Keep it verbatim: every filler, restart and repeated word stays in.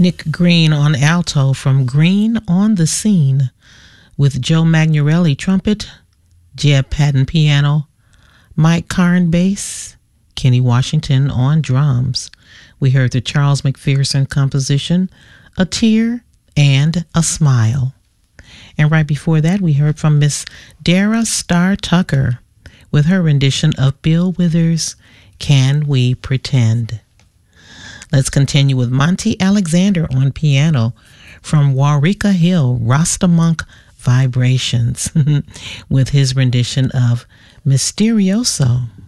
Nick Green on alto from Green on the Scene, with Joe Magnarelli trumpet, Jeb Patton piano, Mike Karn bass, Kenny Washington on drums. We heard the Charles McPherson composition, A Tear and a Smile. And right before that, we heard from Miss Dara Starr Tucker with her rendition of Bill Withers' Can We Pretend. Let's continue with Monty Alexander on piano from Waurika Hill, Rasta Monk Vibrations with his rendition of Mysterioso.